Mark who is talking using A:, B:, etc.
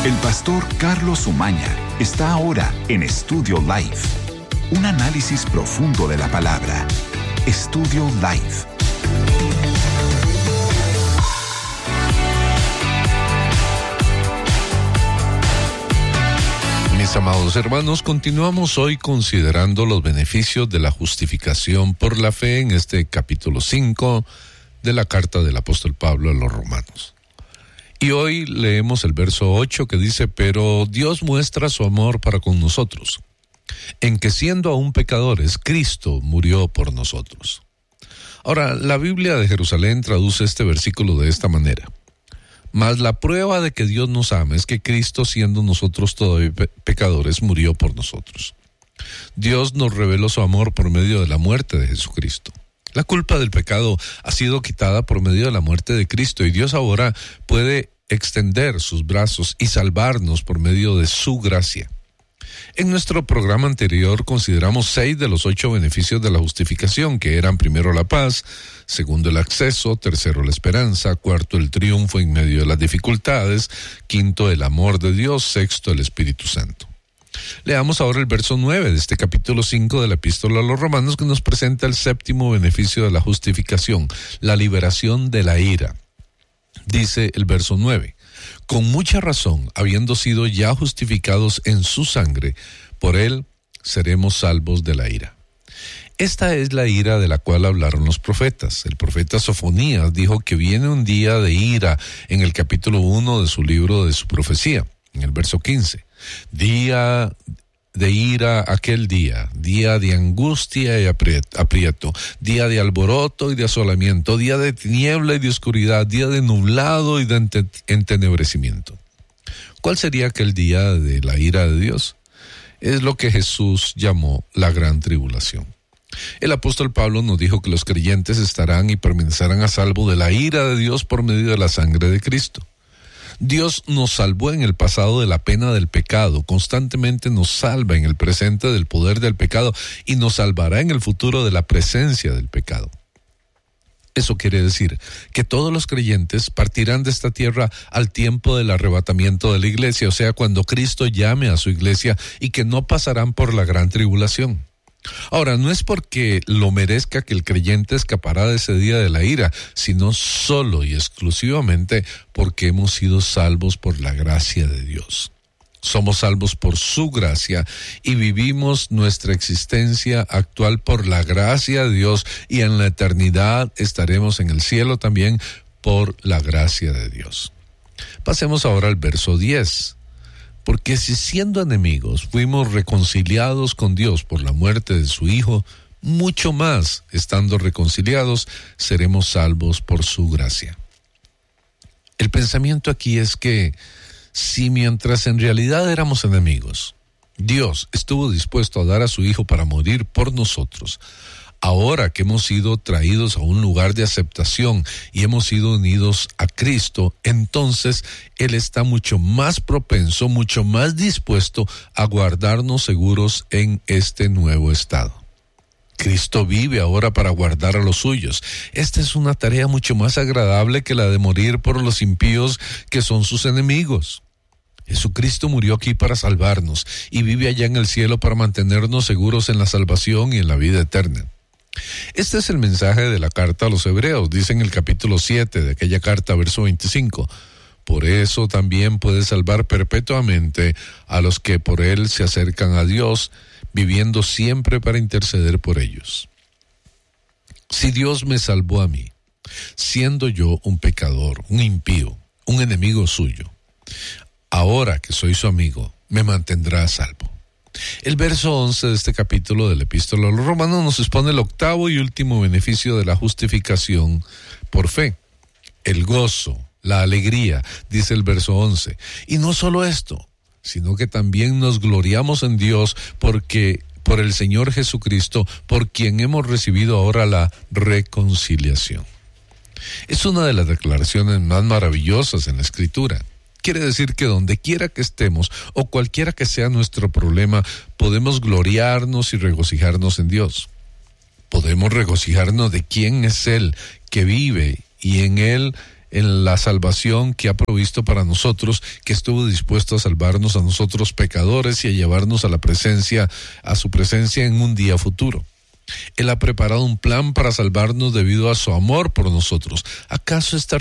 A: El pastor Carlos Umaña está ahora en Estudio Life. Un análisis profundo de la palabra. Estudio Life.
B: Mis amados hermanos, continuamos hoy considerando los beneficios de la justificación por la fe en este capítulo 5 de la carta del apóstol Pablo a los romanos. Y hoy leemos el verso 8 que dice: pero Dios muestra su amor para con nosotros, en que siendo aún pecadores, Cristo murió por nosotros. Ahora, la Biblia de Jerusalén traduce este versículo de esta manera: mas la prueba de que Dios nos ama es que Cristo, siendo nosotros todavía pecadores, murió por nosotros. Dios nos reveló su amor por medio de la muerte de Jesucristo. La culpa del pecado ha sido quitada por medio de la muerte de Cristo, y Dios ahora puede extender sus brazos y salvarnos por medio de su gracia. En nuestro programa anterior consideramos 6 de los 8 beneficios de la justificación, que eran: primero, la paz; segundo, el acceso; tercero, la esperanza; cuarto, el triunfo en medio de las dificultades; quinto, el amor de Dios; sexto, el Espíritu Santo. Leamos ahora el verso 9 de este capítulo 5 de la epístola a los romanos, que nos presenta el 7º beneficio de la justificación: la liberación de la ira. Dice el verso 9: con mucha razón, habiendo sido ya justificados en su sangre, por él seremos salvos de la ira. Esta es la ira de la cual hablaron los profetas. El profeta Sofonías dijo que viene un día de ira en el capítulo 1 de su libro de su profecía, en el verso 15. Día de ira aquel día, día de angustia y aprieto, día de alboroto y de asolamiento, día de tiniebla y de oscuridad, día de nublado y de entenebrecimiento. ¿Cuál sería aquel día de la ira de Dios? Es lo que Jesús llamó la gran tribulación. El apóstol Pablo nos dijo que los creyentes estarán y permanecerán a salvo de la ira de Dios por medio de la sangre de Cristo. Dios nos salvó en el pasado de la pena del pecado, constantemente nos salva en el presente del poder del pecado y nos salvará en el futuro de la presencia del pecado. Eso quiere decir que todos los creyentes partirán de esta tierra al tiempo del arrebatamiento de la iglesia, o sea, cuando Cristo llame a su iglesia, y que no pasarán por la gran tribulación. Ahora, no es porque lo merezca que el creyente escapará de ese día de la ira, sino solo y exclusivamente porque hemos sido salvos por la gracia de Dios. Somos salvos por su gracia y vivimos nuestra existencia actual por la gracia de Dios, y en la eternidad estaremos en el cielo también por la gracia de Dios. Pasemos ahora al verso 10. Porque si siendo enemigos fuimos reconciliados con Dios por la muerte de su Hijo, mucho más, estando reconciliados, seremos salvos por su gracia. El pensamiento aquí es que si mientras en realidad éramos enemigos, Dios estuvo dispuesto a dar a su Hijo para morir por nosotros, ahora que hemos sido traídos a un lugar de aceptación y hemos sido unidos a Cristo, entonces Él está mucho más propenso, mucho más dispuesto a guardarnos seguros en este nuevo estado. Cristo vive ahora para guardar a los suyos. Esta es una tarea mucho más agradable que la de morir por los impíos, que son sus enemigos. Jesucristo murió aquí para salvarnos y vive allá en el cielo para mantenernos seguros en la salvación y en la vida eterna. Este es el mensaje de la carta a los Hebreos. Dice en el capítulo 7 de aquella carta, verso 25: por eso también puede salvar perpetuamente a los que por él se acercan a Dios, viviendo siempre para interceder por ellos. Si Dios me salvó a mí, siendo yo un pecador, un impío, un enemigo suyo, ahora que soy su amigo, me mantendrá a salvo. El verso 11 de este capítulo del epístola a los romanos nos expone el 8º y último beneficio de la justificación por fe: el gozo, la alegría, dice el verso 11. Y no solo esto, sino que también nos gloriamos en Dios porque por el Señor Jesucristo, por quien hemos recibido ahora la reconciliación. Es una de las declaraciones más maravillosas en la Escritura. Quiere decir que donde quiera que estemos o cualquiera que sea nuestro problema, podemos gloriarnos y regocijarnos en Dios. Podemos regocijarnos de quién es Él que vive y en Él en la salvación que ha provisto para nosotros, que estuvo dispuesto a salvarnos a nosotros pecadores y a llevarnos a su presencia en un día futuro. Él ha preparado un plan para salvarnos debido a su amor por nosotros. ¿Acaso esta